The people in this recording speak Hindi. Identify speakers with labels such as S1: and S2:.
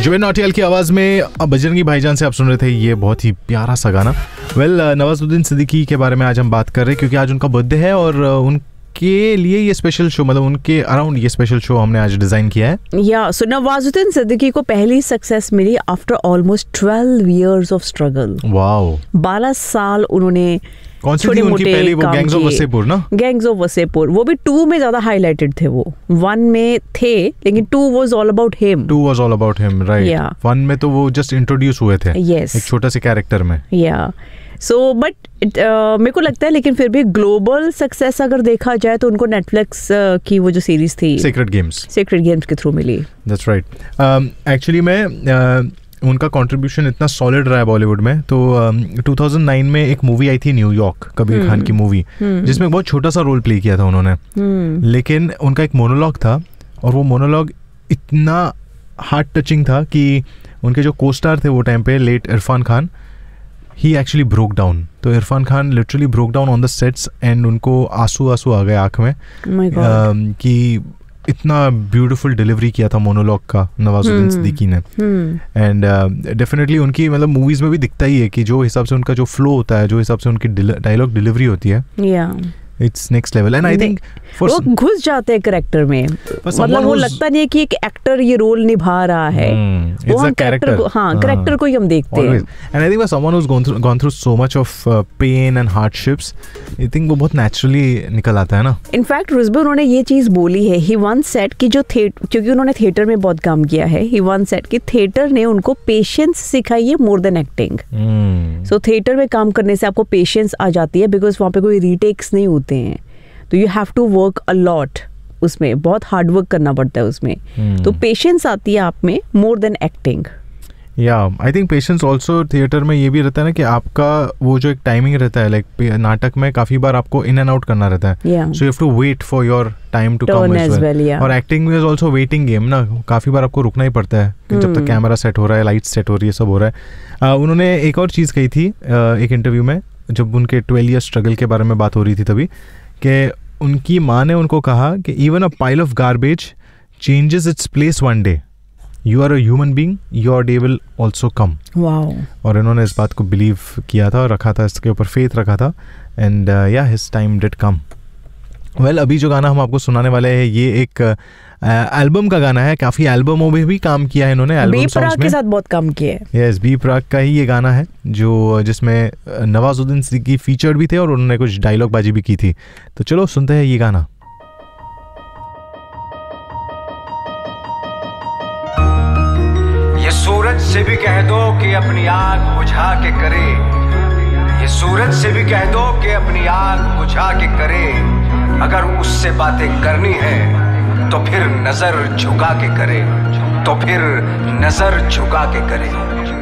S1: जुबिन नौटियाल की आवाज में बजरंगी भाईजान से आप सुन रहे थे ये बहुत ही प्यारा सा गाना। नवाजुद्दीन सिद्दीकी के बारे में आज हम बात कर रहे हैं क्योंकि आज उनका बर्थडे है और उनके लिए ये स्पेशल शो, मतलब उनके अराउंड ये स्पेशल शो हमने आज डिजाइन किया है।
S2: या सो नवाजुद्दीन सिद्दीकी को पहली success milli after almost 12 years of struggle.
S1: Wow,
S2: 12 साल उन्होंने
S1: कौन सी थी उनकी पहली? वो गैंग्स ऑफ वसेपुर ना?
S2: गैंग्स ऑफ वसेपुर, वो भी 2 में ज्यादा हाईलाइटेड थे। वो 1 में थे लेकिन 2 was all about him.
S1: 2 was all about him, right. 1 में तो वो जस्ट इंट्रोड्यूस हुए थे
S2: yes.
S1: एक छोटा से कैरेक्टर में।
S2: या सो बट मेरे को लगता है लेकिन फिर भी ग्लोबल सक्सेस अगर देखा जाए तो उनको नेटफ्लिक्स की वो जो सीरीज थी
S1: सीक्रेट गेम्स
S2: के through milli.
S1: That's right. Actually मैं उनका कंट्रीब्यूशन इतना सॉलिड रहा है बॉलीवुड में। तो 2009 में एक मूवी आई थी न्यूयॉर्क, कबीर खान की मूवी, जिसमें बहुत छोटा सा रोल प्ले किया था उन्होंने, लेकिन उनका एक मोनोलॉग था और वो मोनोलॉग इतना हार्ट टचिंग था कि उनके जो को स्टार थे वो टाइम पे, लेट इरफान खान, ही एक्चुअली ब्रोक डाउन। तो Irfan Khan literally broke down on the sets and उनको आंसू आ गए आँख में कि इतना ब्यूटीफुल डिलीवरी किया था मोनोलॉग का नवाजुद्दीन सिद्दीकी ने। एंड डेफिनेटली उनकी मतलब मूवीज में भी दिखता ही है कि जो हिसाब से उनका जो फ्लो होता है, जो हिसाब से उनकी डायलॉग डिलीवरी होती है, it's next level. And I think
S2: वो घुस जाते हैं कैरेक्टर में, मतलब वो लगता नहीं है कि एक एक्टर ये रोल निभा रहा है, वो हम कैरेक्टर को ही हम देखते हैं।
S1: And I think someone whose gone through so much of pen and hardships, I think वो बहुत नेचुरली निकल आता है ना।
S2: इनफैक्ट रुजबे उन्होंने ये चीज बोली है, ही वंस सेड कि जो क्योंकि उन्होंने थिएटर में बहुत काम किया है, ही वंस सेड कि थिएटर ने उनको पेशेंस सिखाई है मोर देन एक्टिंग। सो थिएटर में काम करने से आपको पेशेंस आ जाती है बिकॉज वहाँ पे कोई रीटेक्स नहीं होते हैं, तो you have to work a lot, उसमें बहुत हार्ड वर्क करना पड़ता है उसमें। तो पेशेंस आती है आप में मोर देन एक्टिंग।
S1: या I think patience also theatre में ये भी रहता है ना कि आपका वो जो एक टाइमिंग रहता है, लाइक नाटक में काफी बार आपको इन एंड आउट करना रहता है, so you have to wait for your time to come as well. और acting is also waiting game ना, काफी बार आपको रुकना ही पड़ता है कि जब तक कैमरा सेट हो रहा है, लाइट सेट हो रही है, सब हो रहा है। उन्होंने एक और चीज़ कही थी एक इंटरव्यू में, जब उनके 12 ईयर स्ट्रगल के बारे में बात हो रही थी तभी, कि उनकी माँ ने उनको कहा कि even a pile of garbage changes its place one day, you are a human being, your day will also come. और इन्होंने इस बात को बिलीव किया था और रखा था, इसके ऊपर फेथ रखा था, एंड या his time did come. Well, अभी जो गाना हम आपको सुनाने वाले हैं ये एक एल्बम का गाना है। काफी एल्बमों में भी काम किया है इन्होंने, एल्बम सॉन्ग्स में
S2: के साथ बहुत काम किया है।
S1: यस, बी प्राक का ही ये गाना है जो जिसमें नवाजुद्दीन सिद्दीकी फीचर्ड भी थे और उन्होंने कुछ डायलॉग बाजी भी की थी। तो चलो सुनते हैं ये गाना।
S3: ये सूरज से भी कह दो कि अपनी आग बुझा के करे, ये सूरज से भी कह दो कि अपनी आग बुझा के करे, अगर उससे बातें करनी है तो फिर नजर झुका के करे, तो फिर नजर झुका के करे।